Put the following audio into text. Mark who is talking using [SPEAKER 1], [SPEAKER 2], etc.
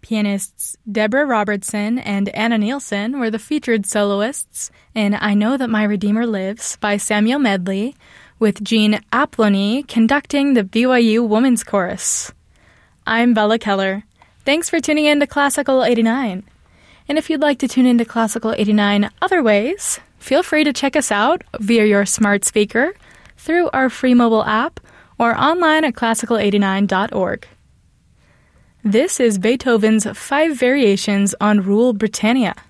[SPEAKER 1] Pianists Deborah Robertson and Anna Nielsen were the featured soloists in I Know That My Redeemer Lives by Samuel Medley, with Jean Aplony conducting the BYU Women's Chorus. I'm Bella Keller. Thanks for tuning in to Classical 89. And if you'd like to tune into Classical 89 other ways, feel free to check us out via your smart speaker, through our free mobile app, or online at classical89.org. This is Beethoven's 5 Variations on Rule Britannia.